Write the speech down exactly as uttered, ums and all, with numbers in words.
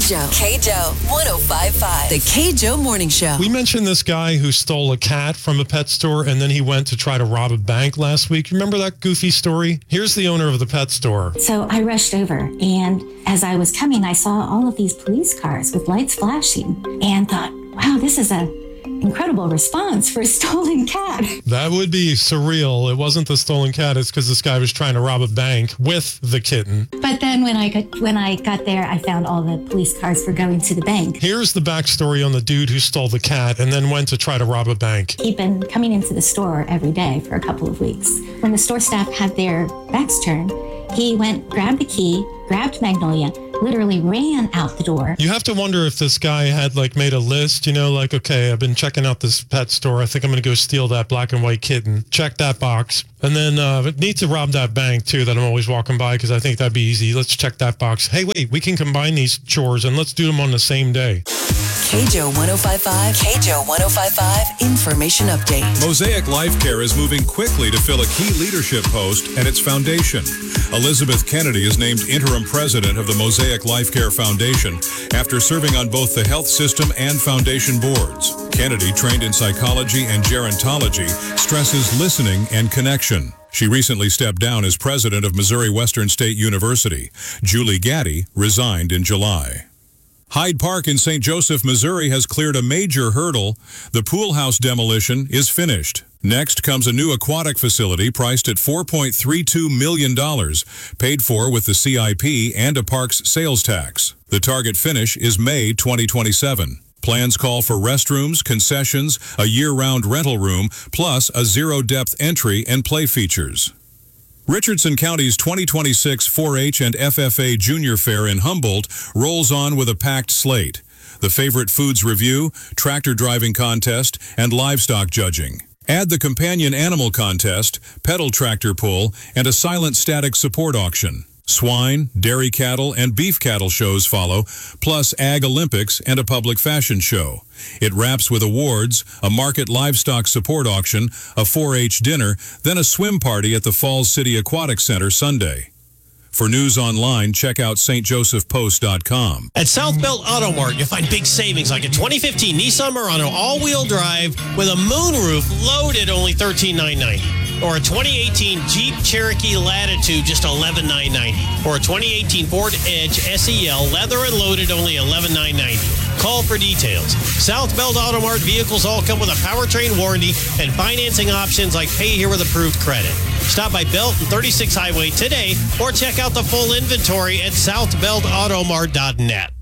Show. K-Joe, one oh five point five. The K-Joe Morning Show. We mentioned this guy who stole a cat from a pet store and then he went to try to rob a bank last week. Remember that goofy story? Here's the owner of the pet store. So I rushed over, and as I was coming, I saw all of these police cars with lights flashing and thought, wow, this is a incredible response for a stolen cat. That would be surreal. It wasn't the stolen cat. It's because this guy was trying to rob a bank with the kitten. But then when I got when I got there, I found all the police cars were going to the bank. Here's the backstory on the dude who stole the cat and then went to try to rob a bank. He'd been coming into the store every day for a couple of weeks. When the store staff had their backs turned, he went, grabbed the key, grabbed Magnolia, literally ran out the door. You have to wonder if this guy had like made a list, you know, like, okay, I've been checking out this pet store. I think I'm going to go steal that black and white kitten. Check that box. And then uh, need to rob that bank, too, that I'm always walking by because I think that'd be easy. Let's check that box. Hey, wait, we can combine these chores and let's do them on the same day. K-Joe one oh five point five. K-Joe one oh five point five. Information update. Mosaic Life Care is moving quickly to fill a key leadership post at its foundation. Elizabeth Kennedy is named interim president of the Mosaic Life Care Foundation after serving on both the health system and foundation boards. Kennedy, trained in psychology and gerontology, stresses listening and connection. She recently stepped down as president of Missouri Western State University. Julie Gaddy resigned in July. Hyde Park in Saint Joseph, Missouri has cleared a major hurdle. The pool house demolition is finished. Next comes a new aquatic facility priced at four point three two million dollars, paid for with the C I P and a park's sales tax. The target finish is May twenty twenty-seven. Plans call for restrooms, concessions, a year-round rental room, plus a zero-depth entry and play features. Richardson County's twenty twenty-six four H and F F A Junior Fair in Humboldt rolls on with a packed slate. The Favorite Foods Review, Tractor Driving Contest, and Livestock Judging. Add the Companion Animal Contest, Pedal Tractor Pull, and a Silent Static Support Auction. Swine, dairy cattle, and beef cattle shows follow, plus Ag Olympics and a public fashion show. It wraps with awards, a market livestock support auction, a four H dinner, then a swim party at the Falls City Aquatic Center Sunday. For news online, check out S T Joseph Post dot com. At South Belt Auto Mart, you'll find big savings like a twenty fifteen Nissan Murano all-wheel drive with a moonroof loaded only thirteen thousand nine hundred ninety dollars. Or a twenty eighteen Jeep Cherokee Latitude just eleven thousand nine hundred ninety dollars. Or a twenty eighteen Ford Edge S E L leather and loaded only eleven thousand nine hundred ninety dollars. Call for details. South Belt Auto Mart vehicles all come with a powertrain warranty and financing options like pay here with approved credit. Stop by Belt and thirty-six Highway today or check out the full inventory at south belt auto mart dot net.